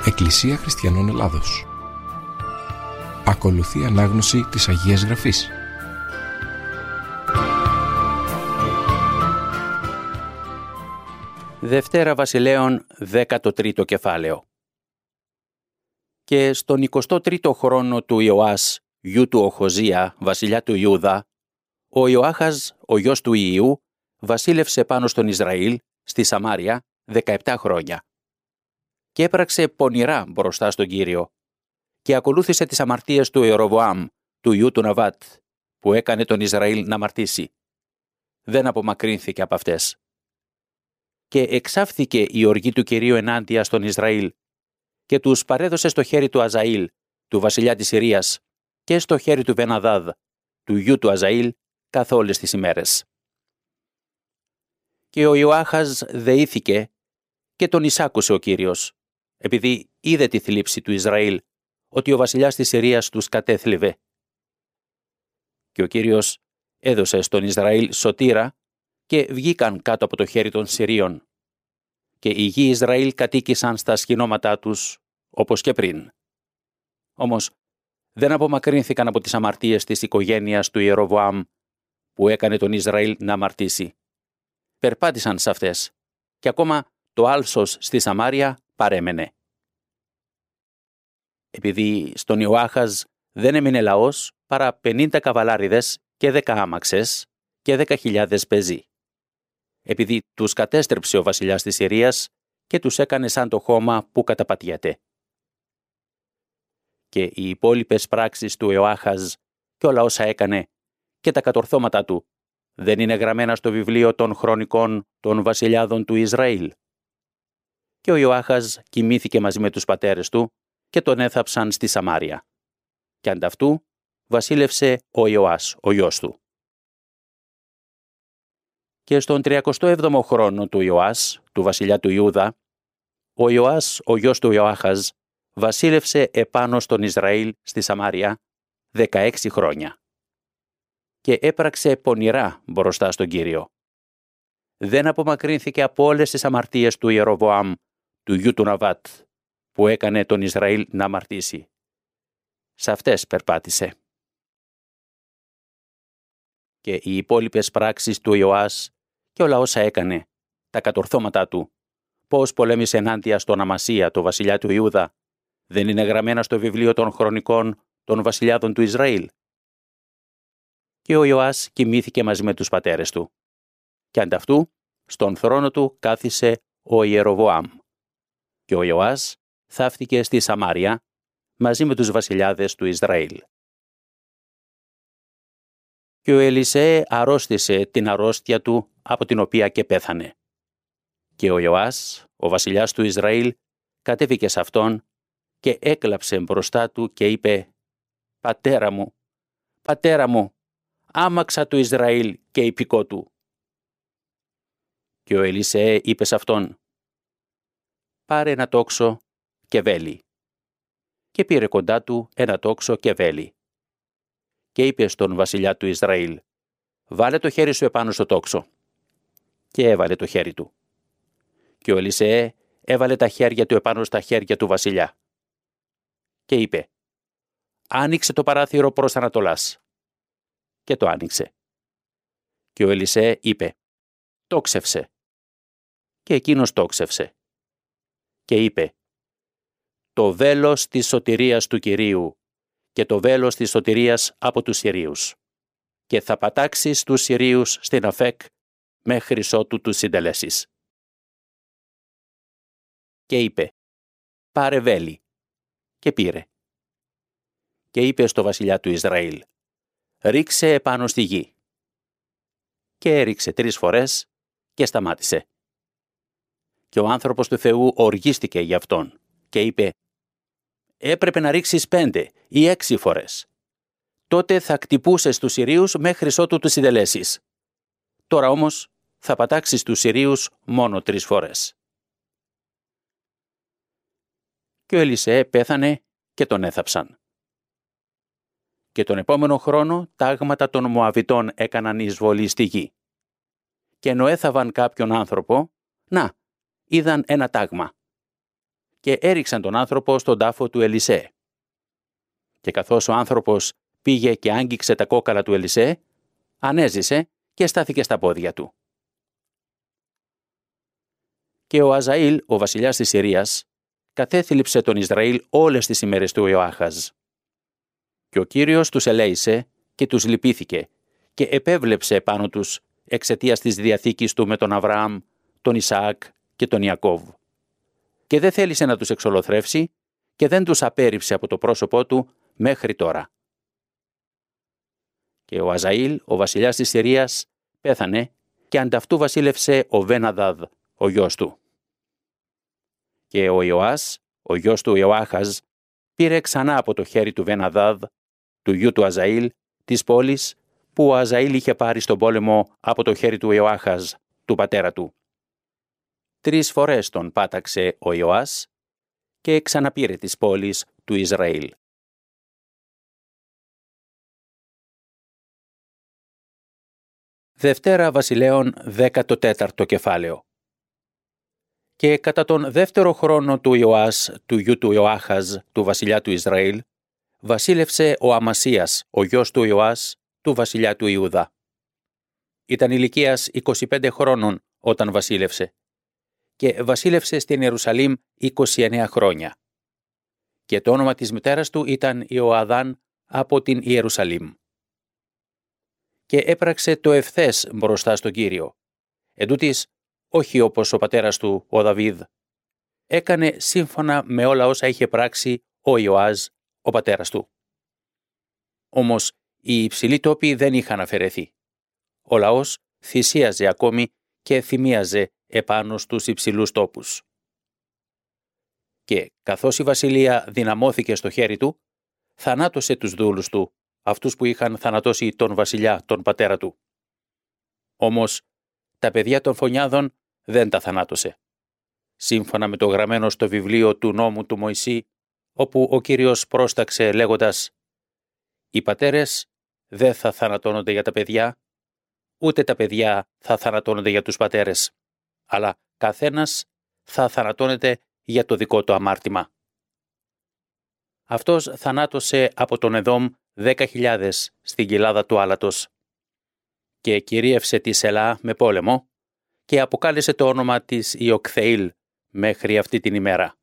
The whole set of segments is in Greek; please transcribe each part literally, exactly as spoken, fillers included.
Εκκλησία Χριστιανών Ελλάδος. Ακολουθεί ανάγνωση της Αγίας Γραφής. Δευτέρα Βασιλέων, δέκατο τρίτο κεφάλαιο. Και στον εικοστό τρίτο χρόνο του Ιωάς, γιου του Οχοζία, βασιλιά του Ιούδα, ο Ιωάχαζ, ο γιος του Ιού, βασίλευσε πάνω στον Ισραήλ, στη Σαμάρια, δεκαεπτά χρόνια. Και έπραξε πονηρά μπροστά στον Κύριο και ακολούθησε τις αμαρτίες του Ιεροβοάμ, του γιου του Ναβάτ, που έκανε τον Ισραήλ να αμαρτήσει. Δεν απομακρύνθηκε από αυτές. Και εξάφθηκε η οργή του Κυρίου ενάντια στον Ισραήλ και τους παρέδωσε στο χέρι του Αζαήλ, του βασιλιά της Συρίας, και στο χέρι του Βεναδάδ, του γιου του Αζαήλ, καθ' όλες τις ημέρες. Και ο Ιωάχαζ δεήθηκε και τον εισάκουσε ο Κύριος, επειδή είδε τη θλίψη του Ισραήλ, ότι ο βασιλιάς της Συρίας τους κατέθλιβε. Και ο Κύριος έδωσε στον Ισραήλ σωτήρα και βγήκαν κάτω από το χέρι των Συρίων. Και οι γη Ισραήλ κατοίκησαν στα σχοινώματά τους, όπως και πριν. Όμως δεν απομακρύνθηκαν από τις αμαρτίες της οικογένειας του Ιεροβοάμ, που έκανε τον Ισραήλ να αμαρτήσει. Περπάτησαν σε αυτές, και ακόμα το άλσος στη Σαμάρια παρέμενε. Επειδή στον Ιωάχαζ δεν έμεινε λαός παρά πενήντα καβαλάριδες και δέκα άμαξες και δέκα χιλιάδες πεζοί. Επειδή τους κατέστρεψε ο βασιλιάς της Συρίας και τους έκανε σαν το χώμα που καταπατιέται. Και οι υπόλοιπες πράξεις του Ιωάχαζ και όλα όσα έκανε και τα κατορθώματα του δεν είναι γραμμένα στο βιβλίο των χρονικών των βασιλιάδων του Ισραήλ. Και ο Ιωάχαζ κοιμήθηκε μαζί με τους πατέρες του και τον έθαψαν στη Σαμάρια. Και ανταυτού βασίλευσε ο Ιωάς, ο γιος του. Και στον τριακοστό έβδομο χρόνο του Ιωάς, του βασιλιά του Ιούδα, ο Ιωάς, ο γιος του Ιωάχαζ, βασίλευσε επάνω στον Ισραήλ στη Σαμάρια δεκαέξι χρόνια. Και έπραξε πονηρά μπροστά στον Κύριο. Δεν απομακρύνθηκε από όλες τις αμαρτίες του Ιεροβοάμ, του γιου του Ναβάτ, που έκανε τον Ισραήλ να αμαρτήσει. Σ' αυτές περπάτησε. Και οι υπόλοιπες πράξεις του Ιωάς και όλα όσα έκανε, τα κατορθώματά του, πώς πολέμησε ενάντια στον Αμασία, το βασιλιά του Ιούδα, δεν είναι γραμμένα στο βιβλίο των χρονικών των βασιλιάδων του Ισραήλ. Και ο Ιωάς κοιμήθηκε μαζί με τους πατέρες του. Και ανταυτού, στον θρόνο του κάθισε ο Ιεροβοάμ. Και ο Ιωάς θαύτηκε στη Σαμάρια μαζί με τους βασιλιάδες του Ισραήλ. Και ο Ελισέ αρρώστησε την αρρώστια του από την οποία και πέθανε. Και ο Ιωάς, ο βασιλιάς του Ισραήλ, κατέβηκε σε αυτόν και έκλαψε μπροστά του και είπε «Πατέρα μου, πατέρα μου, άμαξα του Ισραήλ και υπηκό του». Και ο Ελισέ είπε σε αυτόν «Πάρε ένα τόξο και βέλη». Και πήρε κοντά του ένα τόξο και βέλη. Και είπε στον βασιλιά του Ισραήλ «Βάλε το χέρι σου επάνω στο τόξο». Και έβαλε το χέρι του. Και ο Ελισέ έβαλε τα χέρια του επάνω στα χέρια του βασιλιά. Και είπε «Άνοιξε το παράθυρο προς Ανατολάς». Και το άνοιξε. Και ο Ελισέ είπε «Τόξευσε». Και εκείνος τόξευσε. Και είπε «Το βέλος της σωτηρίας του Κυρίου και το βέλος της σωτηρίας από τους Συρίους. Και θα πατάξεις τους Συρίους στην Αφέκ μέχρι ότου τους συντελέσεις». Και είπε «Πάρε βέλη». Και πήρε. Και είπε στο βασιλιά του Ισραήλ «Ρίξε επάνω στη γη». Και έριξε τρεις φορές και σταμάτησε. Και ο άνθρωπος του Θεού οργίστηκε γι' αυτόν και είπε «Έπρεπε να ρίξεις πέντε ή έξι φορές. Τότε θα κτυπούσες τους Συρίους μέχρι ότου τους συντελέσεις. Τώρα όμως θα πατάξεις τους Συρίους μόνο τρεις φορές». Και ο Ελισέ πέθανε και τον έθαψαν. Και τον επόμενο χρόνο τάγματα των Μωαβιτών έκαναν εισβολή στη γη. Και ενώ έθαβαν κάποιον άνθρωπο, να, είδαν ένα τάγμα. και έριξαν τον άνθρωπο στον τάφο του Ελισέ. Και καθώς ο άνθρωπος πήγε και άγγιξε τα κόκαλα του Ελισέ, ανέζησε και στάθηκε στα πόδια του. Και ο Αζαήλ, ο βασιλιάς της Συρίας, κατέθλιψε τον Ισραήλ όλες τις ημέρες του Ιωάχαζ. Και ο Κύριος τους ελέησε και τους λυπήθηκε και επέβλεψε επάνω τους εξαιτίας της διαθήκης του με τον Αβραάμ, τον Ισαάκ και τον Ιακώβ. Και δεν θέλησε να τους εξολοθρεύσει και δεν τους απέρριψε από το πρόσωπό του μέχρι τώρα. Και ο Αζαήλ, ο βασιλιάς της Συρίας, πέθανε και ανταυτού βασίλευσε ο Βεν-Αδάδ, ο γιος του. Και ο Ιωάς, ο γιος του Ιωάχαζ, πήρε ξανά από το χέρι του Βεν-Αδάδ, του γιου του Αζαήλ, της πόλης που ο Αζαήλ είχε πάρει στον πόλεμο από το χέρι του Ιωάχαζ, του πατέρα του. Τρεις φορές τον πάταξε ο Ιωάς και ξαναπήρε τις πόλεις του Ισραήλ. Δευτέρα Βασιλέων, δέκατο τέταρτο κεφάλαιο. Και κατά τον δεύτερο χρόνο του Ιωάς, του γιου του Ιωάχαζ, του βασιλιά του Ισραήλ, βασίλευσε ο Αμασίας, ο γιος του Ιωάς, του βασιλιά του Ιούδα. Ήταν ηλικίας είκοσι πέντε χρόνων όταν βασίλευσε και βασίλευσε στην Ιερουσαλήμ είκοσι εννέα χρόνια. Και το όνομα της μητέρας του ήταν Ιωαδάν από την Ιερουσαλήμ. Και έπραξε το ευθές μπροστά στον Κύριο. Εντούτοις, όχι όπως ο πατέρας του, ο Δαβίδ. Έκανε σύμφωνα με όλα όσα είχε πράξει ο Ιωάζ, ο πατέρας του. Όμως, οι υψηλοί τόποι δεν είχαν αφαιρεθεί. Ο λαός θυσίαζε ακόμη και θυμίαζε επάνω στους υψηλούς τόπους. Και καθώς η βασιλεία δυναμώθηκε στο χέρι του, θανάτωσε τους δούλους του, αυτούς που είχαν θανατώσει τον βασιλιά, τον πατέρα του. Όμως, τα παιδιά των φωνιάδων δεν τα θανάτωσε. Σύμφωνα με το γραμμένο στο βιβλίο του νόμου του Μωυσή, όπου ο Κύριος πρόσταξε λέγοντας «Οι πατέρες δεν θα θανατώνονται για τα παιδιά, ούτε τα παιδιά θα θανατώνονται για τους πατέρες, αλλά καθένας θα θανατώνεται για το δικό του αμάρτημα». Αυτός θανάτωσε από τον Εδόμ δέκα χιλιάδες στην κοιλάδα του άλατος και κυρίευσε τη Σελά με πόλεμο και αποκάλεσε το όνομα της Ιοκθεήλ μέχρι αυτή την ημέρα.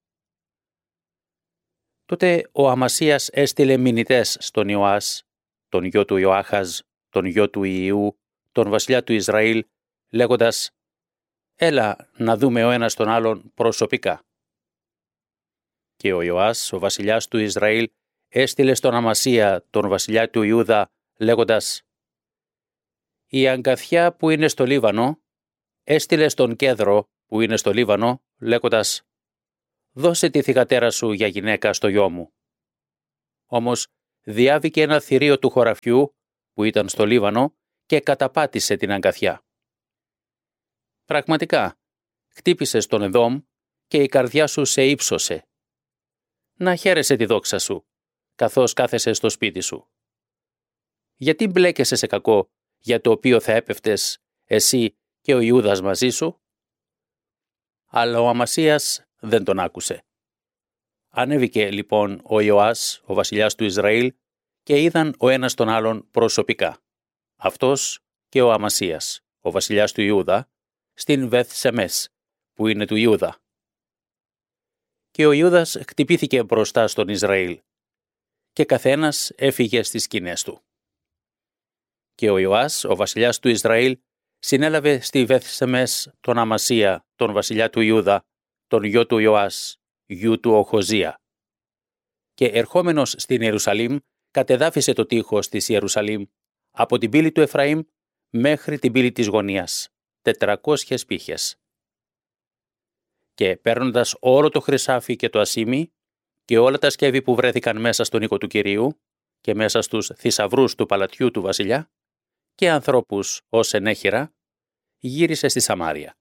Τότε ο Αμασίας έστειλε μηνυτές στον Ιωάς, τον γιο του Ιωάχαζ, τον γιο του Ιού, τον βασιλιά του Ισραήλ, λέγοντας «Έλα να δούμε ο ένας τον άλλον προσωπικά». Και ο Ιωάς, ο βασιλιάς του Ισραήλ, έστειλε στον Αμασία, τον βασιλιά του Ιούδα, λέγοντας «Η αγκαθιά που είναι στο Λίβανο έστειλε στον Κέδρο που είναι στο Λίβανο, λέγοντας «Δώσε τη θυγατέρα σου για γυναίκα στο γιο μου». Όμως διάβηκε ένα θηρίο του χωραφιού που ήταν στο Λίβανο και καταπάτησε την αγκαθιά. Πραγματικά, χτύπησες τον Εδόμ και η καρδιά σου σε ύψωσε. Να χαίρεσαι τη δόξα σου, καθώς κάθεσαι στο σπίτι σου. Γιατί μπλέκεσαι σε κακό, για το οποίο θα έπεφτες εσύ και ο Ιούδας μαζί σου? Αλλά ο Αμασίας δεν τον άκουσε. Ανέβηκε λοιπόν ο Ιωάς, ο βασιλιάς του Ισραήλ, και είδαν ο ένας τον άλλον προσωπικά. Αυτός και ο Αμασίας, ο βασιλιάς του Ιούδα, στην Βεθ Σεμές, που είναι του Ιούδα. Και ο Ιούδας χτυπήθηκε μπροστά στον Ισραήλ και καθένας έφυγε στις σκηνές του. Και ο Ιωάς, ο βασιλιάς του Ισραήλ, συνέλαβε στη Βεθ Σεμές τον Αμασία, τον βασιλιά του Ιούδα, τον γιο του Ιωάς, γιου του Οχοζία. Και ερχόμενος στην Ιερουσαλήμ, κατεδάφισε το τείχος της Ιερουσαλήμ από την πύλη του Εφραήμ μέχρι την πύλη της γωνίας, τετρακόσιες πύχες. Και παίρνοντας όλο το χρυσάφι και το ασίμι και όλα τα σκεύη που βρέθηκαν μέσα στον οίκο του Κυρίου και μέσα στους θησαυρούς του παλατιού του βασιλιά και ανθρώπους ως ενέχειρα, γύρισε στη Σαμάρια.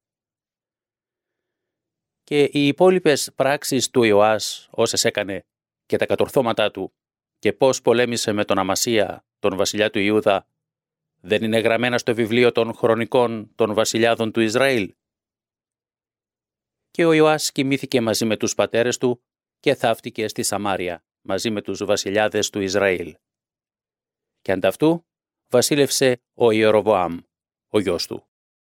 Και οι υπόλοιπες πράξεις του Ιωάς, όσες έκανε και τα κατορθώματά του και πώς πολέμησε με τον Αμασία, τον βασιλιά του Ιούδα, δεν είναι γραμμένα στο βιβλίο των χρονικών των βασιλιάδων του Ισραήλ? Και ο Ιωάς κοιμήθηκε μαζί με τους πατέρες του και θαύτηκε στη Σαμάρια μαζί με τους βασιλιάδες του Ισραήλ. Και ανταυτού βασίλευσε ο Ιεροβοάμ, ο γιος του.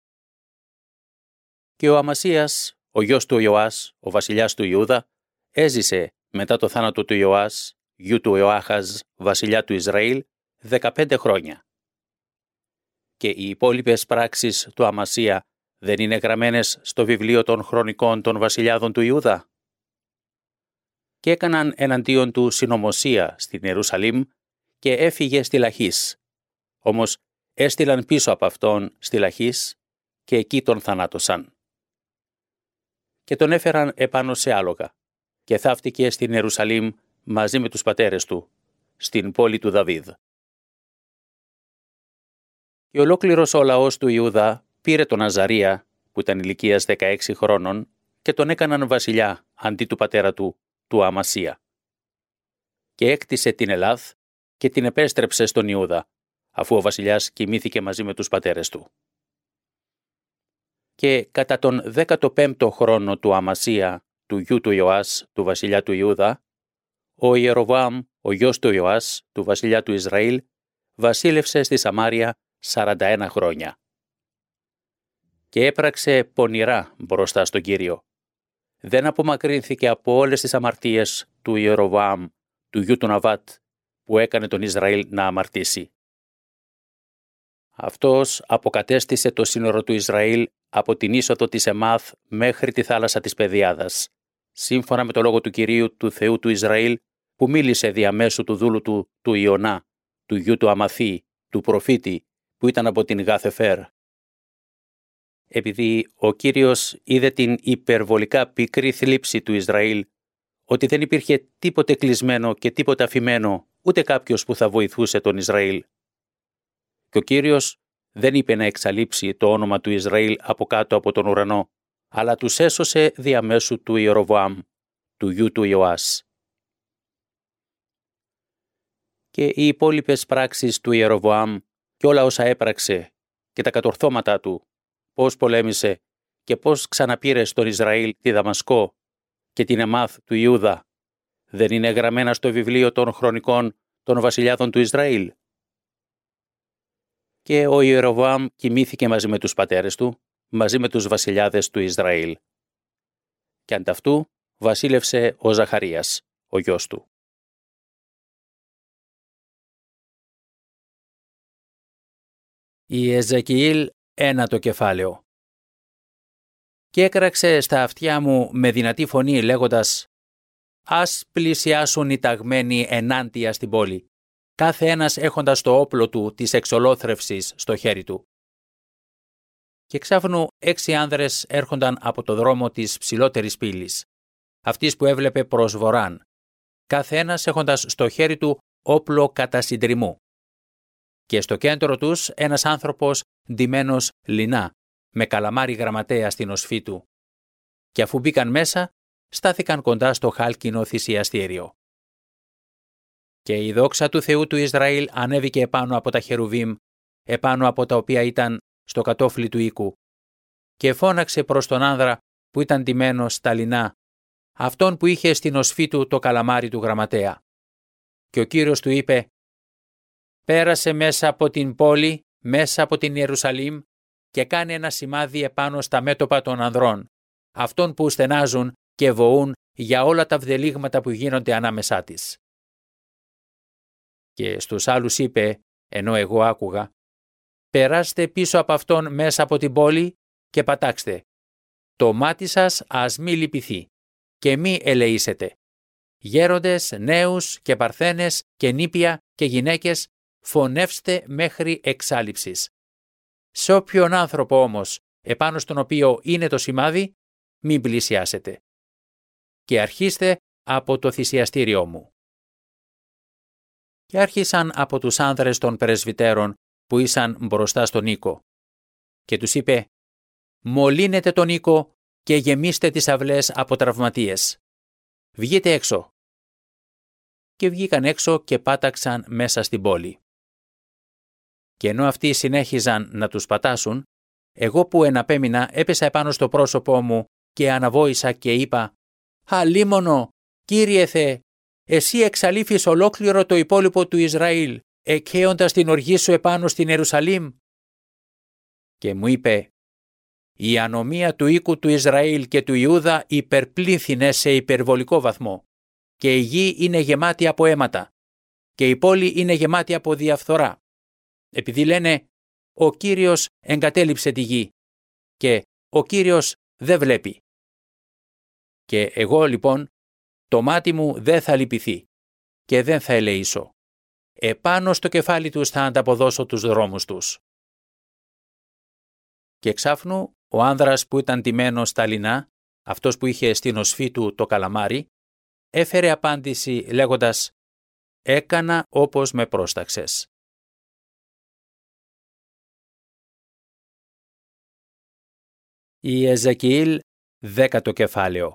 Και ο Αμασίας, ο γιος του Ιωάς, ο βασιλιάς του Ιούδα, έζησε μετά το θάνατο του Ιωάς, γιου του Ιωάχαζ, βασιλιά του Ισραήλ, δεκαπέντε χρόνια. Και οι υπόλοιπες πράξεις του Αμασία δεν είναι γραμμένες στο βιβλίο των χρονικών των βασιλιάδων του Ιούδα? Και έκαναν εναντίον του συνωμοσία στην Ιερουσαλήμ και έφυγε στη Λαχής. Όμως έστειλαν πίσω από αυτόν στη Λαχής και εκεί τον θανάτωσαν. Και τον έφεραν επάνω σε άλογα και θαύτηκε στην Ιερουσαλήμ μαζί με τους πατέρες του, στην πόλη του Δαβίδ. Και ολόκληρος ο λαός του Ιούδα πήρε τον Αζαρία, που ήταν ηλικίας δεκαέξι χρόνων, και τον έκαναν βασιλιά αντί του πατέρα του, του Αμασία. Και έκτισε την Ελάθ και την επέστρεψε στον Ιούδα, αφού ο βασιλιάς κοιμήθηκε μαζί με τους πατέρες του. Και κατά τον δέκατο πέμπτο χρόνο του Αμασία, του γιου του Ιωάς, του βασιλιά του Ιούδα, ο Ιεροβοάμ, ο γιος του Ιωάς, του βασιλιά του Ισραήλ, βασίλευσε στη Σαμάρια σαράντα ένα χρόνια. Και έπραξε πονηρά μπροστά στον Κύριο. Δεν απομακρύνθηκε από όλες τις αμαρτίες του Ιεροβοάμ, του γιου του Ναβάτ, που έκανε τον Ισραήλ να αμαρτήσει. Αυτός αποκατέστησε το σύνορο του Ισραήλ από την είσοδο της Εμάθ μέχρι τη θάλασσα της Πεδιάδας, σύμφωνα με το λόγο του Κυρίου του Θεού του Ισραήλ, που μίλησε διαμέσου του δούλου του, του Ιωνά, του γιου του Αμαθή, του προφήτη, που ήταν από την Γάθεφερ. Επειδή ο Κύριος είδε την υπερβολικά πικρή θλίψη του Ισραήλ, ότι δεν υπήρχε τίποτε κλεισμένο και τίποτε αφημένο, ούτε κάποιος που θα βοηθούσε τον Ισραήλ. Και ο Κύριος δεν είπε να εξαλείψει το όνομα του Ισραήλ από κάτω από τον ουρανό, αλλά τους έσωσε διαμέσου του Ιεροβοάμ, του γιου του Ιωάς. Και οι υπόλοιπες πράξεις του Ιεροβοάμ και όλα όσα έπραξε και τα κατορθώματά του, πώς πολέμησε και πώς ξαναπήρε στον Ισραήλ τη Δαμασκό και την Εμάθ του Ιούδα, δεν είναι γραμμένα στο βιβλίο των χρονικών των βασιλιάδων του Ισραήλ? Και ο Ιεροβοάμ κοιμήθηκε μαζί με τους πατέρες του, μαζί με τους βασιλιάδες του Ισραήλ. Και ανταυτού βασίλευσε ο Ζαχαρίας, ο γιος του. Η Εζεκιήλ ένατο κεφάλαιο. Και έκραξε στα αυτιά μου με δυνατή φωνή λέγοντας: «Ας πλησιάσουν οι ταγμένοι ενάντια στην πόλη, κάθε ένας έχοντας το όπλο του της εξολόθρευσης στο χέρι του». Και ξάφνου έξι άνδρες έρχονταν από το δρόμο της ψηλότερης πύλης, αυτής που έβλεπε προς βορράν, κάθε ένας έχοντας στο χέρι του όπλο κατά συντριμμού. Και στο κέντρο τους ένας άνθρωπος ντυμένος λινά, με καλαμάρι γραμματέα στην οσφή του. Και αφού μπήκαν μέσα, στάθηκαν κοντά στο χάλκινο θυσιαστήριο. Και η δόξα του Θεού του Ισραήλ ανέβηκε επάνω από τα χερουβίμ, επάνω από τα οποία ήταν στο κατόφλι του οίκου, και φώναξε προς τον άνδρα που ήταν ντυμένος στα λινά, αυτόν που είχε στην οσφή του το καλαμάρι του γραμματέα. Και ο Κύριος του είπε: «Πέρασε μέσα από την πόλη, μέσα από την Ιερουσαλήμ, και κάνε ένα σημάδι επάνω στα μέτωπα των ανδρών, αυτών που στενάζουν και βοούν για όλα τα βδελίγματα που γίνονται ανάμεσά της». Και στους άλλους είπε, ενώ εγώ άκουγα: «Περάστε πίσω από αυτόν μέσα από την πόλη και πατάξτε. Το μάτι σας ας μη λυπηθεί και μη ελεήσετε. Γέροντες, νέους και παρθένες και νήπια και γυναίκες, φωνεύστε μέχρι εξάλειψης. Σε όποιον άνθρωπο όμως, επάνω στον οποίο είναι το σημάδι, μην πλησιάσετε. Και αρχίστε από το θυσιαστήριό μου». Και άρχισαν από τους άνδρες των πρεσβυτέρων που ήσαν μπροστά στον οίκο. Και τους είπε: «Μολύνετε τον οίκο και γεμίστε τις αυλές από τραυματίες. Βγείτε έξω». Και βγήκαν έξω και πάταξαν μέσα στην πόλη. Και ενώ αυτοί συνέχιζαν να τους πατάσουν, εγώ που εναπέμεινα έπεσα επάνω στο πρόσωπό μου και αναβόησα και είπα «Αλίμονο, Κύριε Θεέ, εσύ εξαλείφεις ολόκληρο το υπόλοιπο του Ισραήλ, εκχέοντας την οργή σου επάνω στην Ιερουσαλήμ». Και μου είπε «Η ανομία του οίκου του Ισραήλ και του Ιούδα υπερπλήθυνε σε υπερβολικό βαθμό και η γη είναι γεμάτη από αίματα και η πόλη είναι γεμάτη από διαφθορά, επειδή λένε «Ο Κύριος εγκατέλειψε τη γη» και «Ο Κύριος δεν βλέπει». Και εγώ λοιπόν το μάτι μου δεν θα λυπηθεί και δεν θα ελεήσω. Επάνω στο κεφάλι τους θα ανταποδώσω τους δρόμους τους. Και εξάφνου ο άνδρας που ήταν ντυμένος στα λινά, αυτός που είχε στην οσφή του το καλαμάρι, έφερε απάντηση λέγοντας «Έκανα όπως με πρόσταξες». Η Εζεκιήλ, δέκατο κεφάλαιο.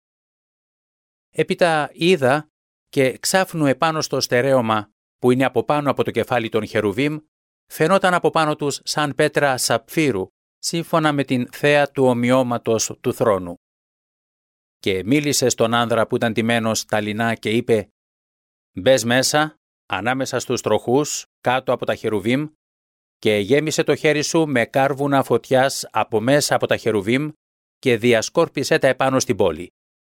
Έπειτα είδα και ξάφνου επάνω στο στερέωμα που είναι από πάνω από το κεφάλι των Χερουβίμ, φαινόταν από πάνω τους σαν πέτρα σαπφύρου, σύμφωνα με την θέα του ομοιώματος του θρόνου. Και μίλησε στον άνδρα που ήταν ντυμένος στα λινά και είπε «Μπες μέσα, ανάμεσα στους τροχούς, κάτω από τα Χερουβίμ, και γέμισε το χέρι σου με κάρβουνα φωτιάς από μέσα από τα Χερουβίμ και διασκόρπισε τα επάνω στην πόλη».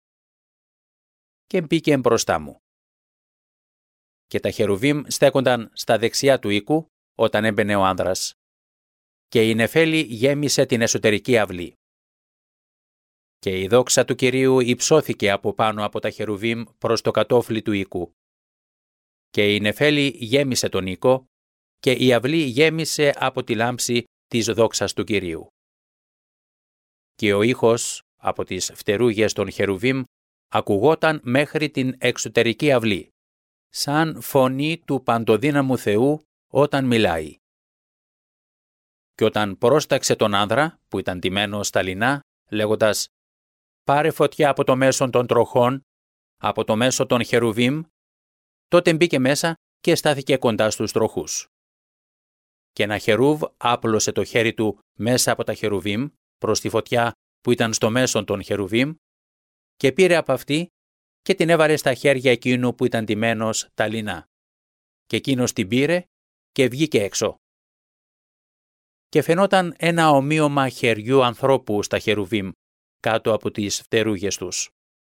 Και μπήκε μπροστά μου. Και τα Χερουβίμ στέκονταν στα δεξιά του οίκου όταν έμπαινε ο άνδρας. Και η νεφέλη γέμισε την εσωτερική αυλή. Και η δόξα του Κυρίου υψώθηκε από πάνω από τα Χερουβίμ προς το κατόφλι του οίκου. Και η νεφέλη γέμισε τον οίκο και η αυλή γέμισε από τη λάμψη της δόξας του Κυρίου. Και ο ήχος από τις φτερούγες των Χερουβίμ ακουγόταν μέχρι την εξωτερική αυλή, σαν φωνή του παντοδύναμου Θεού όταν μιλάει. Και όταν πρόσταξε τον άνδρα που ήταν ντυμένος στα λινά, λέγοντας «Πάρε φωτιά από το μέσο των τροχών, από το μέσο των Χερουβίμ», τότε μπήκε μέσα και στάθηκε κοντά στους τροχούς. Και ένα Χερούβ άπλωσε το χέρι του μέσα από τα Χερουβίμ προς τη φωτιά που ήταν στο μέσο των Χερουβίμ και πήρε από αυτή και την έβαλε στα χέρια εκείνου που ήταν ντυμένος τα λινά. Και εκείνος την πήρε και βγήκε έξω. Και φαινόταν ένα ομοίωμα χεριού ανθρώπου στα Χερουβίμ κάτω από τις φτερούγες τους.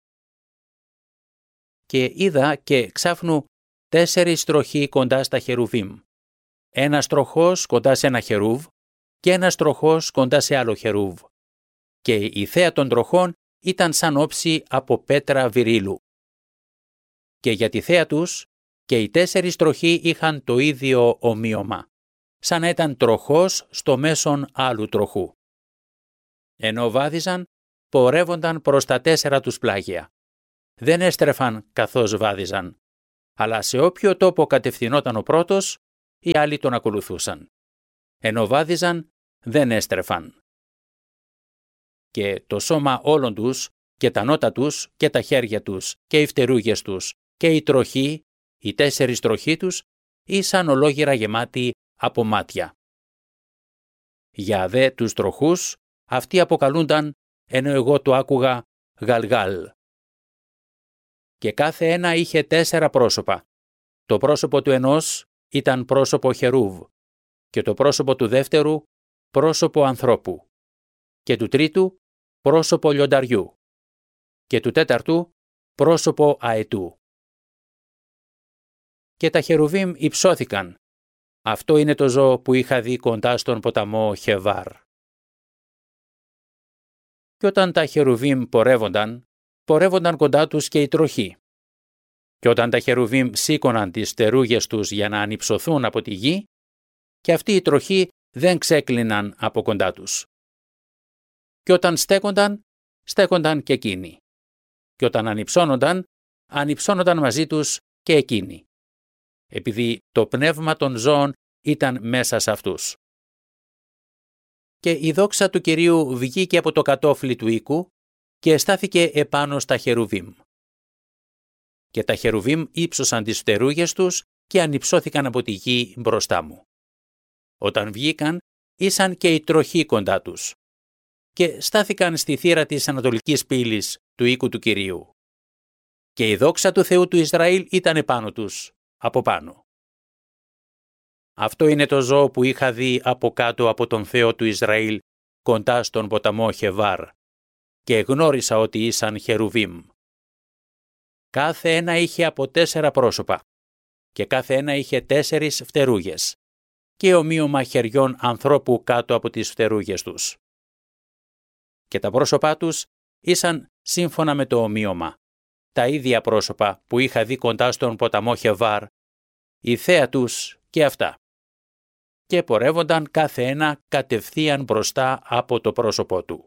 Και είδα και ξάφνου τέσσερις τροχοί κοντά στα Χερουβίμ. Ένας τροχός κοντά σε ένα Χερούβ και ένας τροχός κοντά σε άλλο Χερούβ. Και η θέα των τροχών ήταν σαν όψη από πέτρα βυρίλου. Και για τη θέα τους και οι τέσσερις τροχοί είχαν το ίδιο ομοίωμα, σαν να ήταν τροχός στο μέσον άλλου τροχού. Ενώ βάδιζαν, πορεύονταν προς τα τέσσερα τους πλάγια. Δεν έστρεφαν καθώς βάδιζαν, αλλά σε όποιο τόπο κατευθυνόταν ο πρώτος, οι άλλοι τον ακολουθούσαν. Ενώ βάδιζαν, δεν έστρεφαν. Και το σώμα όλων τους, και τα νότα τους, και τα χέρια τους, και οι φτερούγες τους, και οι τροχοί, οι τέσσερις τροχοί τους, ήσαν ολόγυρα γεμάτοι από μάτια. Για δε τους τροχούς, αυτοί αποκαλούνταν, ενώ εγώ το άκουγα, Γαλγάλ. Και κάθε ένα είχε τέσσερα πρόσωπα. Το πρόσωπο του ενός ήταν πρόσωπο Χερούβ, και το πρόσωπο του δεύτερου πρόσωπο ανθρώπου, και του τρίτου πρόσωπο λιονταριού, και του τέταρτου πρόσωπο αετού. Και τα Χερουβίμ υψώθηκαν. Αυτό είναι το ζώο που είχα δει κοντά στον ποταμό Χεβάρ. Και όταν τα Χερουβίμ πορεύονταν, πορεύονταν κοντά τους και οι τροχοί. Και όταν τα Χερουβίμ σήκωναν τις φτερούγες τους για να ανυψωθούν από τη γη, και αυτοί οι τροχοί δεν ξέκλειναν από κοντά τους. Και όταν στέκονταν, στέκονταν και εκείνοι. Και όταν ανυψώνονταν, ανυψώνονταν μαζί τους και εκείνοι, επειδή το πνεύμα των ζώων ήταν μέσα σε αυτούς. Και η δόξα του Κυρίου βγήκε από το κατόφλι του οίκου και στάθηκε επάνω στα Χερουβίμ. Και τα Χερουβίμ ύψωσαν τις φτερούγες τους και ανυψώθηκαν από τη γη μπροστά μου. Όταν βγήκαν, ήσαν και οι τροχοί κοντά τους. και στάθηκαν στη θύρα της ανατολικής πύλης του οίκου του Κυρίου. Και η δόξα του Θεού του Ισραήλ ήταν επάνω τους, από πάνω. Αυτό είναι το ζώο που είχα δει από κάτω από τον Θεό του Ισραήλ, κοντά στον ποταμό Χεβάρ, και γνώρισα ότι ήσαν χερουβίμ. Κάθε ένα είχε από τέσσερα πρόσωπα, και κάθε ένα είχε τέσσερις φτερούγες, και ομοίωμα χεριών ανθρώπου κάτω από τις φτερούγες τους. Και τα πρόσωπά τους ήσαν σύμφωνα με το ομοίωμα, τα ίδια πρόσωπα που είχα δει κοντά στον ποταμό Χεβάρ, η θέα τους και αυτά. Και πορεύονταν κάθε ένα κατευθείαν μπροστά από το πρόσωπό του.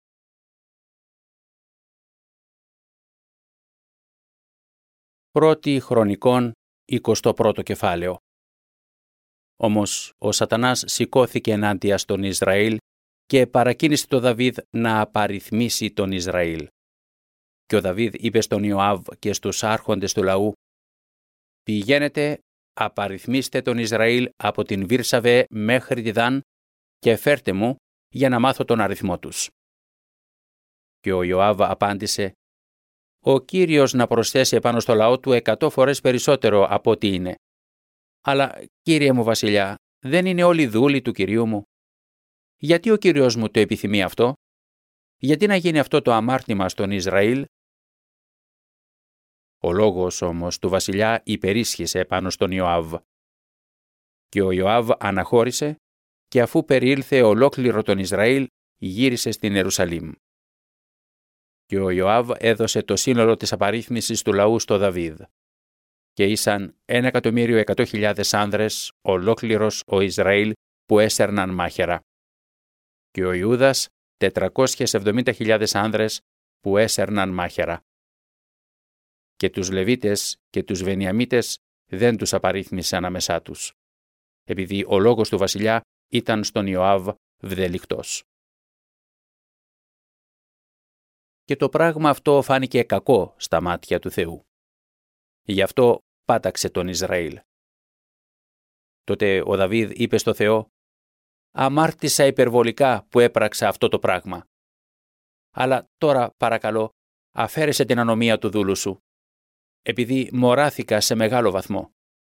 Πρώτη Χρονικών, εικοστό πρώτο κεφάλαιο. Όμως ο Σατανάς σηκώθηκε ενάντια στον Ισραήλ και παρακίνησε τον Δαβίδ να απαριθμίσει τον Ισραήλ. Και ο Δαβίδ είπε στον Ιωάβ και στους άρχοντες του λαού: «Πηγαίνετε, απαριθμίστε τον Ισραήλ από την Βήρσαβε μέχρι τη Δαν και φέρτε μου για να μάθω τον αριθμό τους». Και ο Ιωάβ απάντησε: «Ο Κύριος να προσθέσει επάνω στο λαό του εκατό φορές περισσότερο από ό,τι είναι. Αλλά, κύριε μου βασιλιά, δεν είναι όλοι δούλοι του Κυρίου μου? Γιατί ο Κύριος μου το επιθυμεί αυτό? Γιατί να γίνει αυτό το αμάρτημα στον Ισραήλ?» Ο λόγος όμως του βασιλιά υπερίσχυσε πάνω στον Ιωάβ. Και ο Ιωάβ αναχώρησε και αφού περιήλθε ολόκληρο τον Ισραήλ, γύρισε στην Ιερουσαλήμ. Και ο Ιωάβ έδωσε το σύνολο της απαρίθμησης του λαού στο Δαβίδ. Και ήσαν ένα εκατομμύριο εκατό χιλιάδες άνδρες, ολόκληρος ο Ισραήλ, που έσερναν μάχαιρα. Και ο Ιούδας τετρακόσιες εβδομήντα χιλιάδες άνδρες, που έσερναν μάχαιρα. Και τους Λεβίτες και τους Βενιαμίτες δεν τους απαρίθμησε ανάμεσά τους, επειδή ο λόγος του βασιλιά ήταν στον Ιωάβ βδελικτός. Και το πράγμα αυτό φάνηκε κακό στα μάτια του Θεού. Γι' αυτό πάταξε τον Ισραήλ. Τότε ο Δαβίδ είπε στο Θεό: «Αμάρτησα υπερβολικά που έπραξα αυτό το πράγμα. Αλλά τώρα, παρακαλώ, αφαίρεσε την ανομία του δούλου σου, επειδή μωράθηκα σε μεγάλο βαθμό».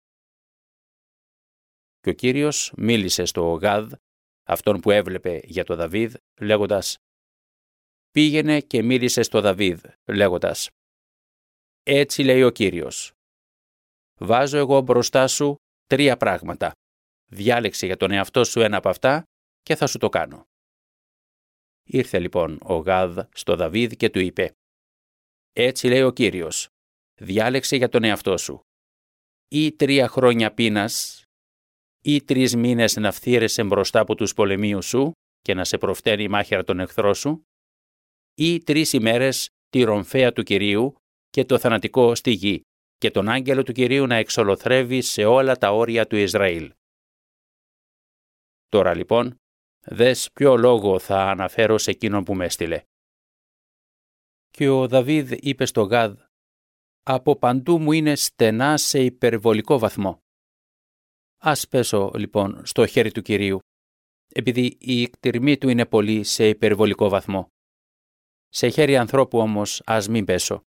Και ο Κύριος μίλησε στο Γάδ, αυτόν που έβλεπε για το Δαβίδ, λέγοντας: «Πήγαινε και μίλησε στο Δαβίδ, λέγοντας: Έτσι λέει ο Κύριος. Βάζω εγώ μπροστά σου τρία πράγματα. Διάλεξε για τον εαυτό σου ένα από αυτά και θα σου το κάνω». Ήρθε λοιπόν ο Γάδ στο Δαβίδ και του είπε: «Έτσι λέει ο Κύριος. Διάλεξε για τον εαυτό σου ή τρία χρόνια πείνας ή τρεις μήνες να φθείρεσαι μπροστά από τους πολεμίους σου και να σε προφταίνει η μάχαιρα των εχθρών σου, ή τρεις ημέρες τη ρομφαία του Κυρίου και το θανατικό στη γη και τον άγγελο του Κυρίου να εξολοθρεύει σε όλα τα όρια του Ισραήλ. Τώρα λοιπόν, δες ποιο λόγο θα αναφέρω σε εκείνον που με έστειλε». Και ο Δαβίδ είπε στο Γάδ: «Από παντού μου είναι στενά σε υπερβολικό βαθμό. Ας πέσω λοιπόν στο χέρι του Κυρίου, επειδή η εκτιρμή του είναι πολύ σε υπερβολικό βαθμό. Σε χέρι ανθρώπου όμως ας μην πέσω».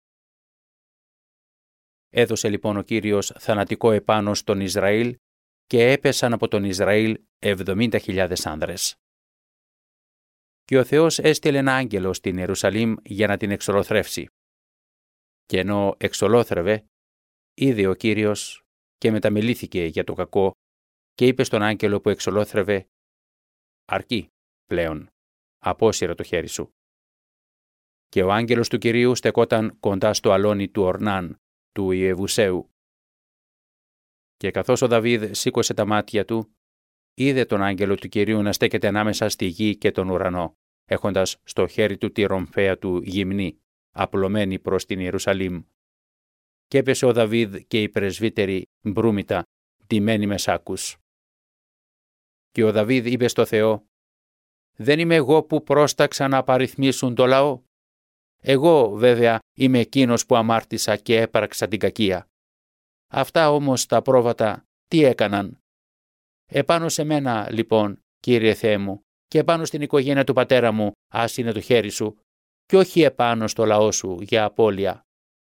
Έδωσε λοιπόν ο Κύριος θανατικό επάνω στον Ισραήλ και έπεσαν από τον Ισραήλ εβδομήντα χιλιάδες άνδρες. Και ο Θεός έστειλε ένα άγγελο στην Ιερουσαλήμ για να την εξολοθρεύσει. Και ενώ εξολόθρευε, είδε ο Κύριος και μεταμιλήθηκε για το κακό και είπε στον άγγελο που εξολόθρευε: «Αρκεί πλέον, απόσυρα το χέρι σου». Και ο άγγελος του Κυρίου στεκόταν κοντά στο αλόνι του Ορνάν, του Ιεβουσαίου. Και καθώς ο Δαβίδ σήκωσε τα μάτια του, είδε τον άγγελο του Κυρίου να στέκεται ανάμεσα στη γη και τον ουρανό, έχοντας στο χέρι του τη ρομφαία του γυμνή, απλωμένη προς την Ιερουσαλήμ. Και έπεσε ο Δαβίδ και οι πρεσβύτεροι μπρούμητα, ντυμένοι με σάκους. Και ο Δαβίδ είπε στο Θεό: «Δεν είμαι εγώ που πρόσταξα να απαριθμίσουν το λαό? Εγώ βέβαια είμαι εκείνος που αμάρτησα και έπραξα την κακία. Αυτά όμως τα πρόβατα τι έκαναν? Επάνω σε μένα λοιπόν, Κύριε Θεέ μου, και επάνω στην οικογένεια του πατέρα μου άσυνε το χέρι σου, και όχι επάνω στο λαό σου για απώλεια».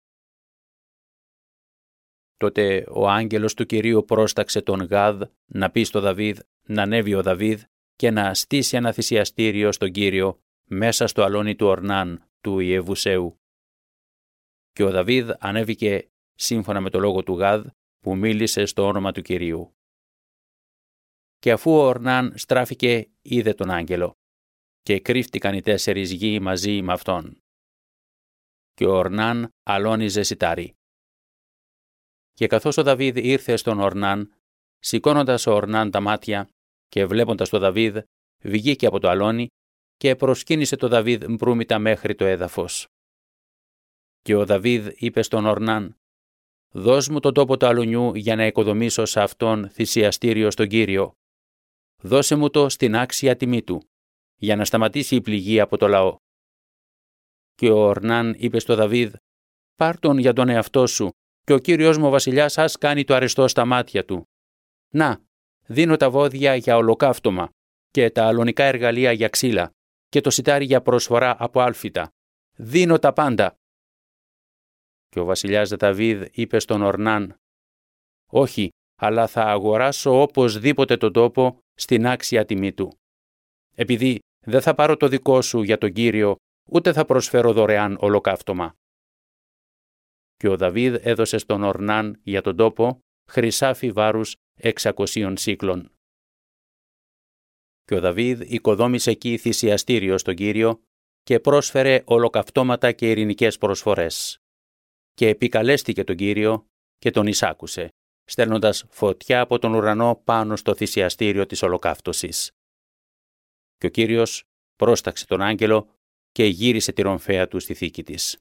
Τότε ο άγγελος του Κυρίου πρόσταξε τον Γάδ να πει στο Δαβίδ να ανέβει ο Δαβίδ και να στήσει ένα θυσιαστήριο στον Κύριο μέσα στο αλόνι του Ορνάν του Ιεβουσαίου. Και ο Δαβίδ ανέβηκε σύμφωνα με το λόγο του Γάδ που μίλησε στο όνομα του Κυρίου. Και αφού ο Ορνάν στράφηκε, είδε τον άγγελο, και κρύφτηκαν οι τέσσερις γη μαζί με αυτόν. Και ο Ορνάν αλώνιζε σιτάρι. Και καθώς ο Δαβίδ ήρθε στον Ορνάν, σηκώνοντας ο Ορνάν τα μάτια και βλέποντας τον Δαβίδ, βγήκε από το αλόνι και προσκύνησε το Δαβίδ μπρούμητα μέχρι το έδαφος. Και ο Δαβίδ είπε στον Ορνάν: «Δώσ' μου τον τόπο του αλουνιού για να οικοδομήσω σε αυτόν θυσιαστήριο στον Κύριο. Δώσε μου το στην άξια τιμή του, για να σταματήσει η πληγή από το λαό». Και ο Ορνάν είπε στο Δαβίδ: «Πάρ' τον για τον εαυτό σου, και ο Κύριος μου ο βασιλιάς ας κάνει το αρεστό στα μάτια του. Να, δίνω τα βόδια για ολοκαύτωμα και τα αλωνικά εργαλεία για ξύλα και το σιτάρι για προσφορά από άλφητα. Δίνω τα πάντα». Και ο βασιλιάς Δαβίδ είπε στον Ορνάν: «Όχι, αλλά θα αγοράσω οπωσδήποτε τον τόπο στην άξια τιμή του. Επειδή δεν θα πάρω το δικό σου για τον Κύριο, ούτε θα προσφέρω δωρεάν ολοκαύτωμα». Και ο Δαβίδ έδωσε στον Ορνάν για τον τόπο χρυσάφι βάρους εξακοσίων σύκλων. Και ο Δαβίδ οικοδόμησε εκεί θυσιαστήριο στον Κύριο και πρόσφερε ολοκαυτώματα και ειρηνικές προσφορές. Και επικαλέστηκε τον Κύριο και τον εισάκουσε, στέλνοντας φωτιά από τον ουρανό πάνω στο θυσιαστήριο της ολοκαύτωσης. Και ο Κύριος πρόσταξε τον άγγελο και γύρισε τη ρομφαία του στη θήκη της.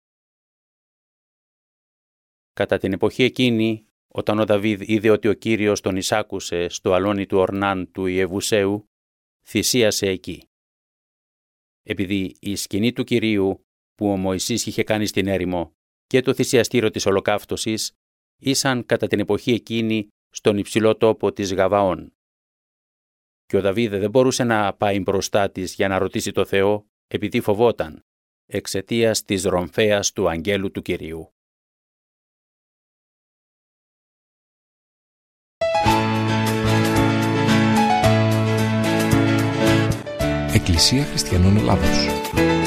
Κατά την εποχή εκείνη, όταν ο Δαβίδ είδε ότι ο Κύριος τον εισάκουσε στο αλόνι του Ορνάν του Ιεβουσαίου, θυσίασε εκεί. Επειδή η σκηνή του Κυρίου που ο Μωυσής είχε κάνει στην έρημο και το θυσιαστήριο της ολοκαύτωσης ήσαν κατά την εποχή εκείνη στον υψηλό τόπο της Γαβαών. Και ο Δαβίδ δεν μπορούσε να πάει μπροστά της για να ρωτήσει το Θεό, επειδή φοβόταν, εξαιτίας της ρομφαίας του αγγέλου του Κυρίου. Εκκλησία Χριστιανών Ελλάδος.